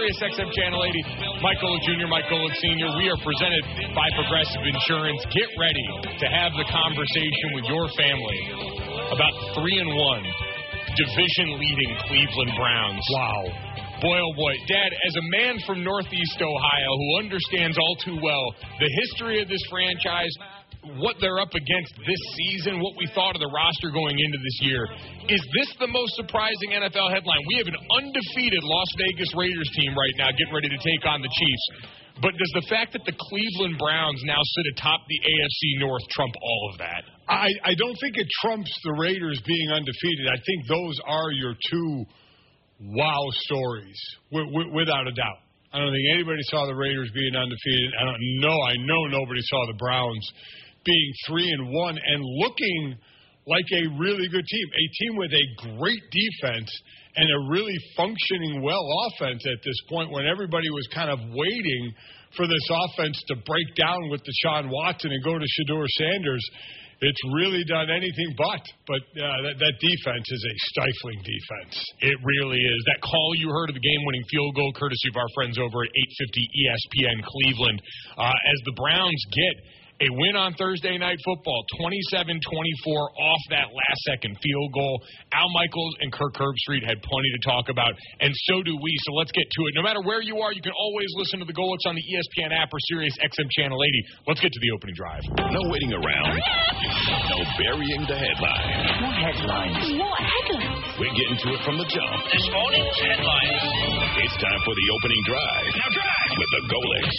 Sirius XM Channel 80, Mike Golic Jr., Mike Golic Sr. We are presented by Progressive Insurance. Get ready to have the conversation with your family about 3-1 division-leading Cleveland Browns. Wow. Boy, oh boy. Dad, as a man from Northeast Ohio who understands all too well the history of this franchise, what they're up against this season, what we thought of the roster going into this year, is this the most surprising NFL headline? We have an undefeated Las Vegas Raiders team right now getting ready to take on the Chiefs. But does the fact that the Cleveland Browns now sit atop the AFC North trump all of that? I don't think it trumps the Raiders being undefeated. I think those are your two wow stories, without a doubt. I don't think anybody saw the Raiders being undefeated. I know nobody saw the Browns being 3-1 and looking like a really good team, a team with a great defense and a really functioning well offense at this point when everybody was kind of waiting for this offense to break down with Deshaun Watson and go to Shedeur Sanders. It's really done anything but that defense is a stifling defense. It really is. That call you heard of the game-winning field goal, courtesy of our friends over at 850 ESPN Cleveland, as the Browns get a win on Thursday Night Football, 27-24 off that last-second field goal. Al Michaels and Kirk Herbstreit had plenty to talk about, and so do we. So let's get to it. No matter where you are, you can always listen to the Golics on the ESPN app or Sirius XM Channel 80. Let's get to the opening drive. No waiting around. No burying the headline. More headlines. More headlines. We're getting to it from the jump. This morning's headlines. It's time for the opening drive. Now drive with the Golics.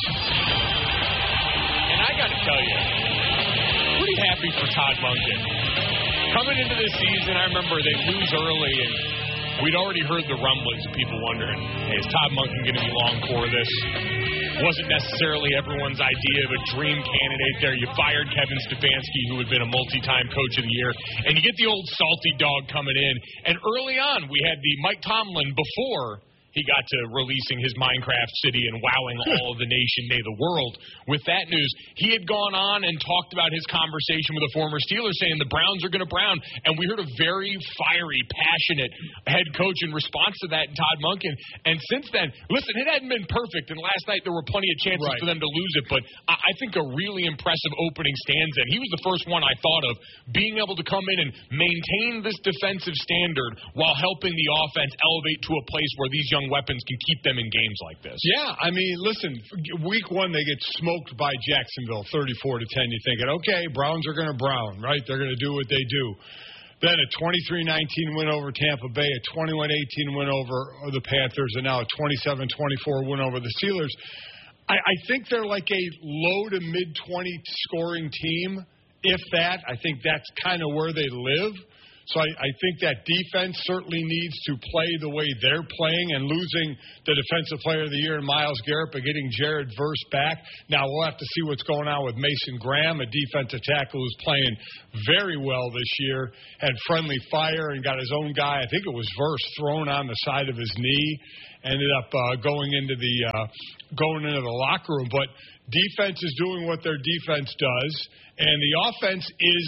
And I got to tell you, pretty happy for Todd Monken. Coming into this season, I remember they lose early, and we'd already heard the rumblings of people wondering, hey, is Todd Monken going to be long for this? Wasn't necessarily everyone's idea of a dream candidate there. You fired Kevin Stefanski, who had been a multi-time coach of the year, and you get the old salty dog coming in. And early on, we had the Mike Tomlin before he got to releasing his Minecraft city and wowing all of the nation, nay, the world. With that news, he had gone on and talked about his conversation with a former Steeler saying the Browns are going to Brown. And we heard a very fiery, passionate head coach in response to that in Todd Monken. And since then, listen, it hadn't been perfect. And last night there were plenty of chances for them to lose it. But I think a really impressive opening stands in. He was the first one I thought of being able to come in and maintain this defensive standard while helping the offense elevate to a place where these young weapons can keep them in games like this. Yeah, I mean, listen, week one they get smoked by Jacksonville, 34-10. You're thinking, okay, Browns are going to Brown, right? They're going to do what they do. Then a 23-19 win over Tampa Bay, a 21-18 win over the Panthers, and now a 27-24 win over the Steelers. I think they're like a low to mid-20 scoring team, if that. I think that's kind of where they live. So I think that defense certainly needs to play the way they're playing, and losing the Defensive Player of the Year in Myles Garrett, but getting Jared Verse back. Now we'll have to see what's going on with Mason Graham, a defensive tackle who's playing very well this year, had friendly fire and got his own guy. I think it was Verse thrown on the side of his knee, ended up going into the locker room. But defense is doing what their defense does, and the offense is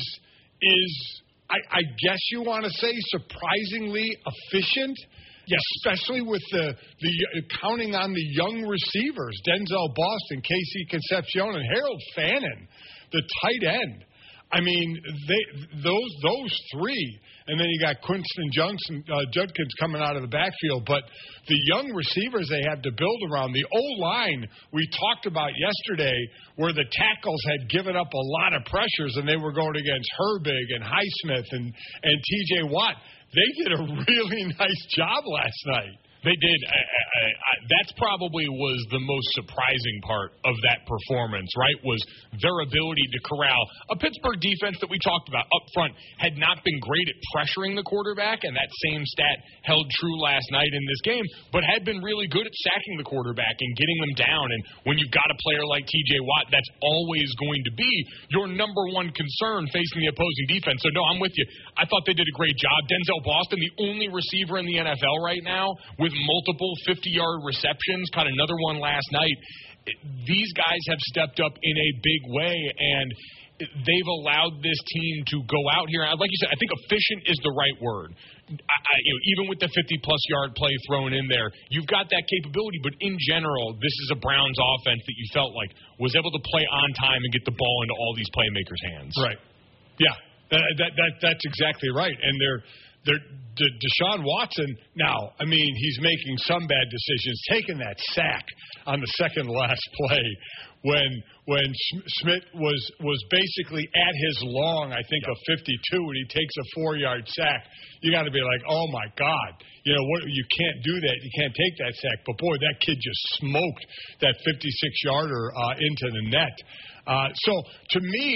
I guess you want to say surprisingly efficient. Yes, especially with the counting on the young receivers, Denzel Boston, Casey Concepcion, and Harold Fannin, the tight end. I mean, those three, and then you got Quinston Judkins coming out of the backfield. But the young receivers they have to build around, the O-line we talked about yesterday, where the tackles had given up a lot of pressures, and they were going against Herbig and Highsmith and T.J. Watt. They did a really nice job last night. They did. That's probably was the most surprising part of that performance, right, was their ability to corral a Pittsburgh defense that we talked about up front had not been great at pressuring the quarterback, and that same stat held true last night in this game, but had been really good at sacking the quarterback and getting them down. And when you've got a player like T.J. Watt, that's always going to be your number one concern facing the opposing defense. So, no, I'm with you. I thought they did a great job. Denzel Boston, the only receiver in the NFL right now with multiple 50-yard receptions, caught another one last night. These guys have stepped up in a big way, and they've allowed this team to go out here. Like you said, I think efficient is the right word. even with the 50-plus yard play thrown in there, you've got that capability. But in general, this is a Browns offense that you felt like was able to play on time and get the ball into all these playmakers' hands. Right. Yeah, that's exactly right. And Deshaun Watson, now, I mean, he's making some bad decisions, taking that sack on the second last play when Schmidt was basically at his long, I think, of 52, and he takes a 4-yard sack. You got to be like, oh my God, you can't do that. You can't take that sack. But boy, that kid just smoked that 56-yarder into the net. So to me,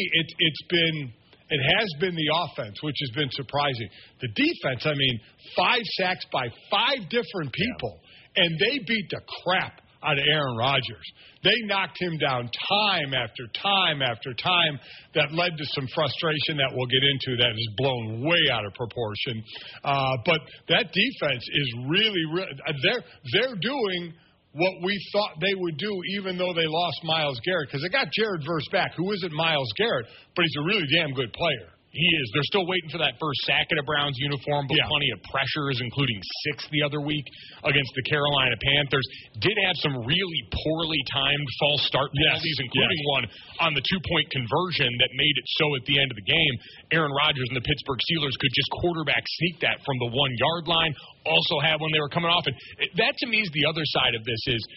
it has been the offense, which has been surprising. The defense, I mean, 5 sacks by 5 different people, and they beat the crap out of Aaron Rodgers. They knocked him down time after time after time. That led to some frustration that we'll get into that is blown way out of proportion. But that defense is really they're doing what we thought they would do, even though they lost Myles Garrett, because they got Jared Verse back, who isn't Myles Garrett, but he's a really damn good player. He is. They're still waiting for that first sack in a Browns uniform, but plenty of pressures, including 6 the other week against the Carolina Panthers. Did have some really poorly timed false start penalties, including one on the 2-point conversion that made it so at the end of the game, Aaron Rodgers and the Pittsburgh Steelers could just quarterback sneak that from the 1-yard line. Also had when they were coming off. And that, to me, is the other side of this is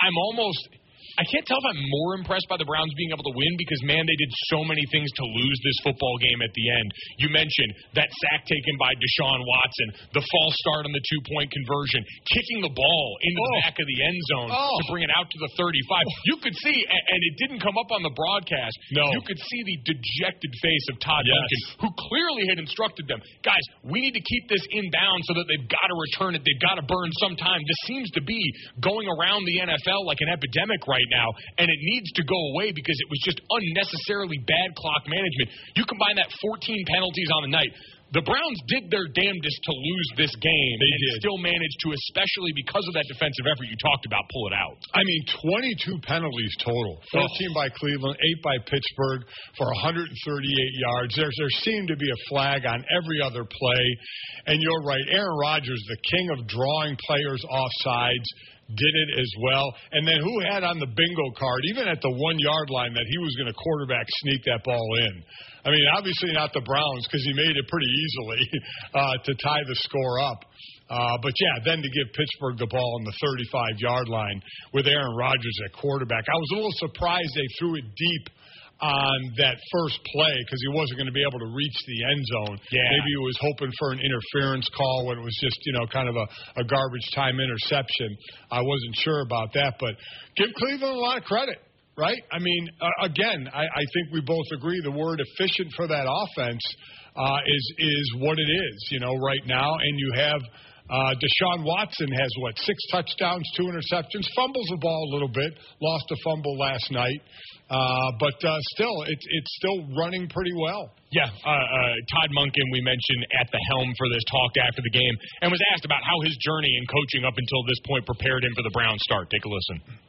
I can't tell if I'm more impressed by the Browns being able to win because, man, they did so many things to lose this football game at the end. You mentioned that sack taken by Deshaun Watson, the false start on the 2-point conversion, kicking the ball into the back of the end zone to bring it out to the 35. You could see, and it didn't come up on the broadcast, you could see the dejected face of Todd Duncan, who clearly had instructed them, guys, we need to keep this inbound so that they've got to return it. They've got to burn some time. This seems to be going around the NFL like an epidemic right now, and it needs to go away because it was just unnecessarily bad clock management. You combine that 14 penalties on the night. The Browns did their damnedest to lose this game still managed to, especially because of that defensive effort you talked about, pull it out. I mean, 22 penalties total. 14 by Cleveland, 8 by Pittsburgh for 138 yards. There seemed to be a flag on every other play. And you're right, Aaron Rodgers, the king of drawing players off sides, did it as well. And then who had on the bingo card, even at the 1-yard line, that he was going to quarterback sneak that ball in? I mean, obviously not the Browns because he made it pretty easily to tie the score up. But, then to give Pittsburgh the ball on the 35-yard line with Aaron Rodgers at quarterback. I was a little surprised they threw it deep on that first play because he wasn't going to be able to reach the end zone. Yeah. Maybe he was hoping for an interference call when it was just, kind of a garbage time interception. I wasn't sure about that, but give Cleveland a lot of credit, right? I mean, again, I think we both agree the word efficient for that offense is what it is, right now, and you have Deshaun Watson has, 6 touchdowns, 2 interceptions, fumbles the ball a little bit, lost a fumble last night, but still, it's still running pretty well. Yeah, Todd Monken, we mentioned at the helm for this, talked after the game and was asked about how his journey in coaching up until this point prepared him for the Browns start. Take a listen.